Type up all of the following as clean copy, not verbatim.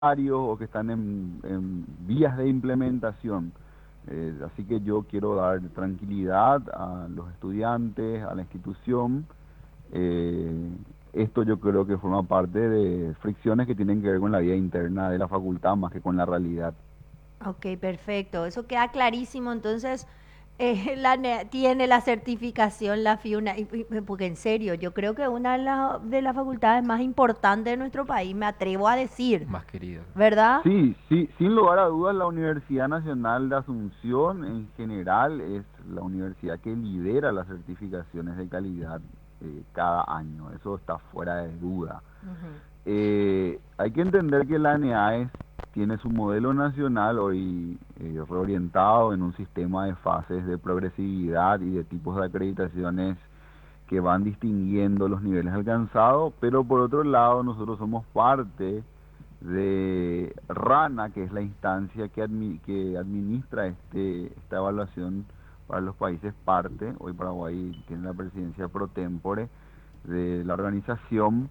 o que están en vías de implementación. Así que yo quiero dar tranquilidad a los estudiantes, a la institución. Eh, Esto yo creo que forma parte de fricciones que tienen que ver con la vida interna de la facultad más que con la realidad. Ok, perfecto. Eso queda clarísimo. Entonces, tiene la certificación la FIUNA. Porque en serio, yo creo que una de las facultades más importantes de nuestro país, me atrevo a decir, Más querido. ¿verdad? Sí, sí, sin lugar a dudas, la Universidad Nacional de Asunción en general es la universidad que lidera las certificaciones de calidad cada año. Eso está fuera de duda. Ujú. Hay que entender que la ANEAES tiene su modelo nacional hoy reorientado en un sistema de fases de progresividad y de tipos de acreditaciones que van distinguiendo los niveles alcanzados, pero por otro lado nosotros somos parte de RANA, que es la instancia que administra esta evaluación para los países parte. Hoy Paraguay tiene la presidencia pro tempore de la organización.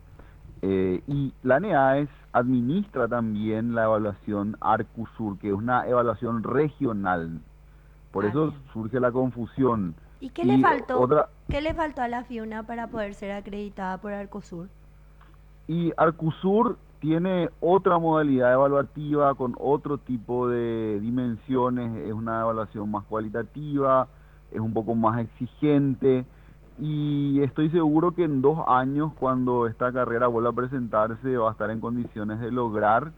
Y la NEAES administra también la evaluación Arcusur, que es una evaluación regional. Por Ah, eso bien. surge la confusión. ¿Y qué le Y faltó? otra, ¿Qué le faltó a la FIUNA para poder ser acreditada por Arcosur? y Arcusur tiene otra modalidad evaluativa con otro tipo de dimensiones, es una evaluación más cualitativa, es un poco más exigente y estoy seguro que en 2 años, cuando esta carrera vuelva a presentarse, va a estar en condiciones de lograr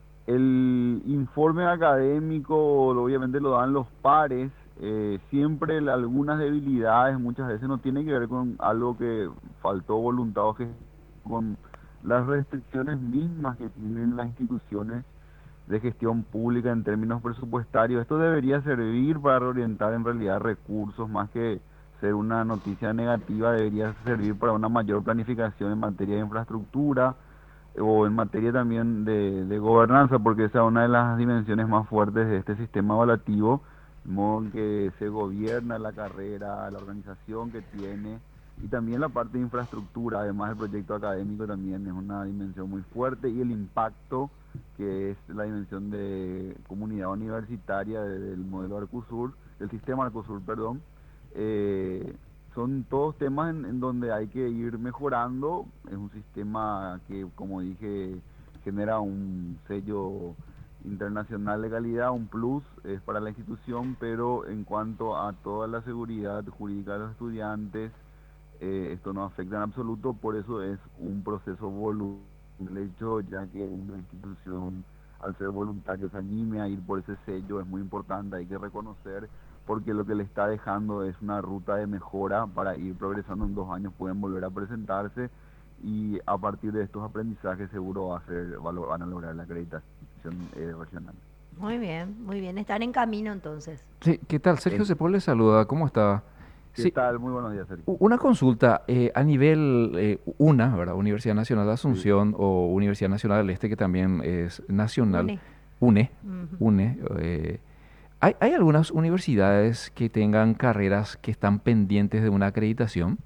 el informe académico. Obviamente lo dan los pares, siempre algunas debilidades, muchas veces no tiene que ver con algo que faltó voluntad o que con las restricciones mismas que tienen las instituciones de gestión pública en términos presupuestarios. Esto debería servir para reorientar en realidad recursos, más que ser una noticia negativa, debería servir para una mayor planificación en materia de infraestructura o en materia también de gobernanza, porque esa es una de las dimensiones más fuertes de este sistema evaluativo, el modo en que se gobierna la carrera, la organización que tiene, y también la parte de infraestructura. Además el proyecto académico también es una dimensión muy fuerte, y el impacto, que es la dimensión de comunidad universitaria del modelo Arcosur, del sistema Arcosur, perdón. eh, Son todos temas en donde hay que ir mejorando. Es un sistema que, como dije, genera un sello internacional de calidad, un plus es para la institución, pero en cuanto a toda la seguridad jurídica de los estudiantes, esto no afecta en absoluto. Por eso es un proceso voluntario. El hecho, ya que una institución, al ser voluntario, se anime a ir por ese sello, es muy importante. Hay que reconocer, porque lo que le está dejando es una ruta de mejora para ir progresando. En 2 años pueden volver a presentarse, y a partir de estos aprendizajes seguro van a lograr la acreditación regional. Muy bien. Están en camino entonces. Sí, ¿qué tal? Sergio En- Sepol le saluda, ¿cómo está? ¿Qué Sí, tal? Muy buenos días, Sergio. una consulta a nivel UNA, ¿verdad? Universidad Nacional de Sí. Asunción o Universidad Nacional del Este, que también es nacional, UNE. UNE, Ujú. UNE. ¿Hay algunas universidades que tengan carreras que están pendientes de una acreditación?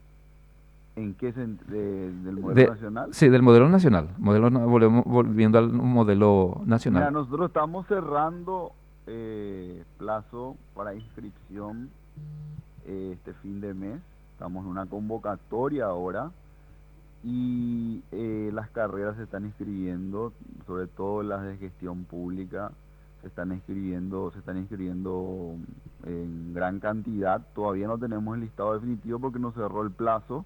¿En qué del modelo De, nacional? sí, del modelo nacional. Volviendo al modelo nacional. Mira, nosotros estamos cerrando plazo para inscripción este fin de mes. Estamos en una convocatoria ahora, y las carreras se están inscribiendo, sobre todo las de gestión pública, se están inscribiendo en gran cantidad. Todavía no tenemos el listado definitivo porque no cerró el plazo.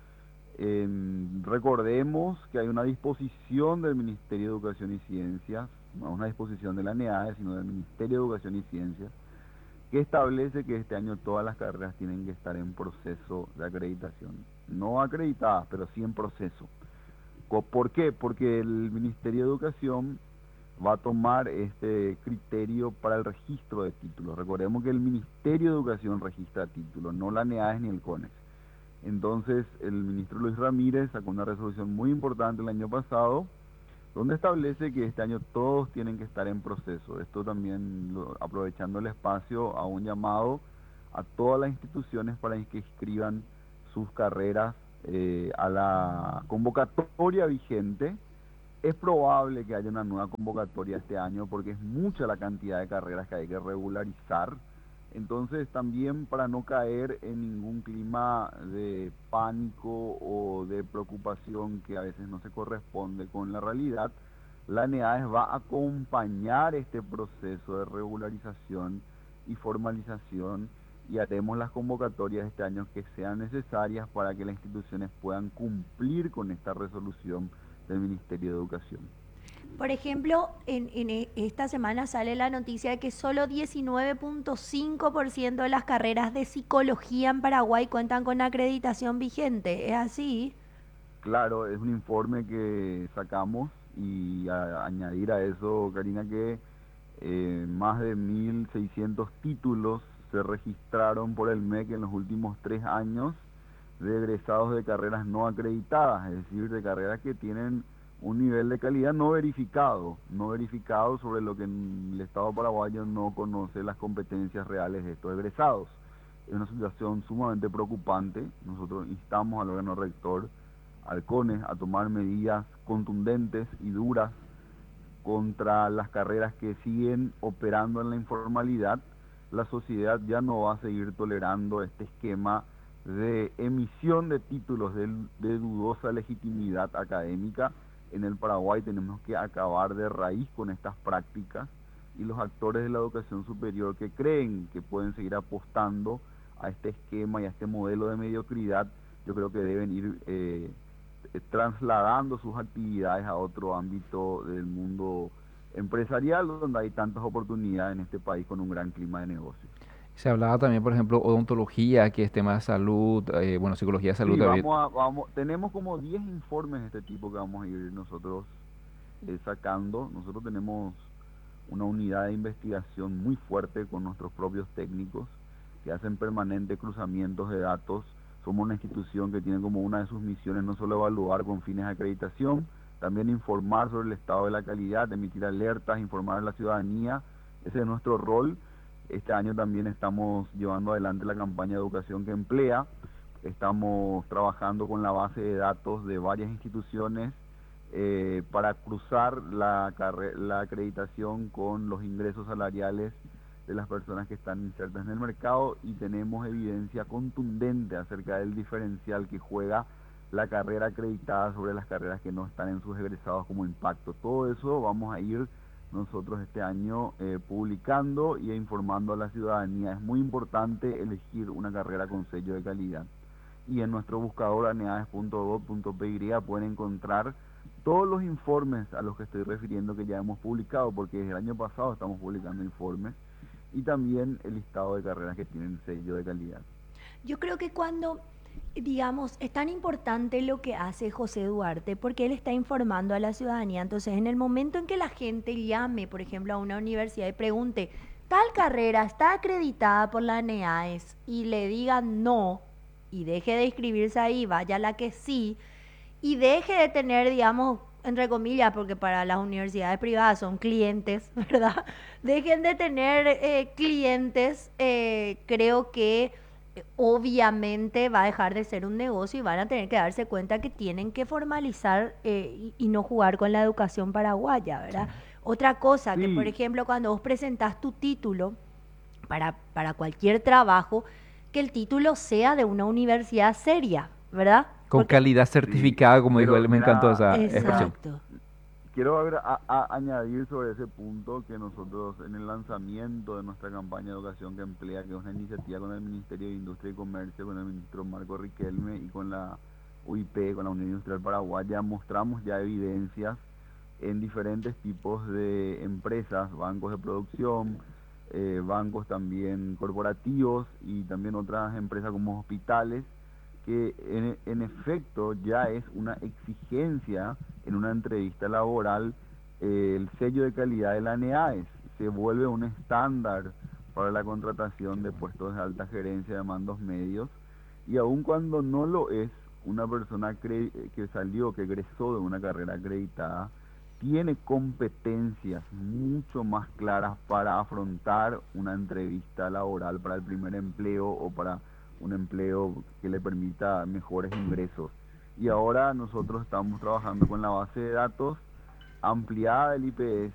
Recordemos que hay una disposición del Ministerio de Educación y Ciencias, no una disposición de la NEAE, sino del Ministerio de Educación y Ciencias, que establece que este año todas las carreras tienen que estar en proceso de acreditación. No acreditadas, pero sí en proceso. ¿Por qué? Porque el Ministerio de Educación va a tomar este criterio para el registro de títulos. Recordemos que el Ministerio de Educación registra títulos, no la NEAES ni el CONEX. Entonces, el ministro Luis Ramírez sacó una resolución muy importante el año pasado, donde establece que este año todos tienen que estar en proceso. Esto también, aprovechando el espacio, a un llamado a todas las instituciones para que inscriban sus carreras a la convocatoria vigente Es probable que haya una nueva convocatoria este año porque es mucha la cantidad de carreras que hay que regularizar. Entonces también para no caer en ningún clima de pánico o de preocupación que a veces no se corresponde con la realidad, la NEAES va a acompañar este proceso de regularización y formalización y haremos las convocatorias este año que sean necesarias para que las instituciones puedan cumplir con esta resolución del Ministerio de Educación. Por ejemplo, esta semana sale la noticia de que solo 19.5% de las carreras de psicología en Paraguay cuentan con acreditación vigente. ¿Es así? Claro, es un informe que sacamos y añadir a eso, Karina, que más de 1.600 títulos se registraron por el MEC en los últimos 3 años de egresados de carreras no acreditadas, es decir, de carreras que tienen un nivel de calidad no verificado sobre lo que el Estado paraguayo no conoce las competencias reales de estos egresados. Es una situación sumamente preocupante. Nosotros instamos al órgano rector, al CONES, a tomar medidas contundentes y duras contra las carreras que siguen operando en la informalidad. La sociedad ya no va a seguir tolerando este esquema de emisión de títulos de dudosa legitimidad académica. En el Paraguay tenemos que acabar de raíz con estas prácticas y los actores de la educación superior que creen que pueden seguir apostando a este esquema y a este modelo de mediocridad, yo creo que deben ir trasladando sus actividades a otro ámbito del mundo empresarial donde hay tantas oportunidades en este país con un gran clima de negocio. Se hablaba también, por ejemplo, odontología, que es tema de salud, bueno, psicología de salud Sí, también. tenemos como 10 informes de este tipo que vamos a ir nosotros sacando. Nosotros tenemos una unidad de investigación muy fuerte con nuestros propios técnicos que hacen permanentes cruzamientos de datos. Somos una institución que tiene como una de sus misiones no solo evaluar con fines de acreditación, también informar sobre el estado de la calidad, emitir alertas, informar a la ciudadanía. Ese es nuestro rol. Este año también estamos llevando adelante la campaña de educación que emplea. Estamos trabajando con la base de datos de varias instituciones para cruzar la acreditación con los ingresos salariales de las personas que están insertas en el mercado y tenemos evidencia contundente acerca del diferencial que juega la carrera acreditada sobre las carreras que no están en sus egresados como impacto. Todo eso vamos a ir nosotros este año publicando y informando a la ciudadanía. Es muy importante elegir una carrera con sello de calidad. Y en nuestro buscador aneades.gov.py pueden encontrar todos los informes a los que estoy refiriendo que ya hemos publicado, porque desde el año pasado estamos publicando informes, y también el listado de carreras que tienen sello de calidad. Yo creo que cuando, digamos, es tan importante lo que hace José Duarte, porque él está informando a la ciudadanía. Entonces, en el momento en que la gente llame, por ejemplo, a una universidad y pregunte, tal carrera está acreditada por la NEAES, y le digan no, y deje de inscribirse ahí, vaya a la que sí, y deje de tener, digamos, entre comillas, porque para las universidades privadas son clientes, ¿verdad? Dejen de tener clientes, creo que obviamente va a dejar de ser un negocio y van a tener que darse cuenta que tienen que formalizar y no jugar con la educación paraguaya, ¿verdad? Otra cosa, que por Sí, ejemplo, cuando vos presentás tu título para cualquier trabajo, que el título sea de una universidad seria, ¿verdad? Con Porque calidad sí, certificada, como dijo pero él, me encantó mira, esa expresión. exacto. quiero añadir sobre ese punto que nosotros en el lanzamiento de nuestra campaña de educación que emplea, que es una iniciativa con el Ministerio de Industria y Comercio, con el ministro Marco Riquelme y con la UIP, con la Unión Industrial Paraguaya, mostramos ya evidencias en diferentes tipos de empresas, bancos de producción, bancos también corporativos y también otras empresas como hospitales, que en efecto ya es una exigencia en una entrevista laboral el sello de calidad de la NEAES. Se vuelve un estándar para la contratación de puestos de alta gerencia de mandos medios y aun cuando no lo es, una persona que salió, que egresó de una carrera acreditada, tiene competencias mucho más claras para afrontar una entrevista laboral para el primer empleo o para un empleo que le permita mejores ingresos. Y ahora nosotros estamos trabajando con la base de datos ampliada del IPS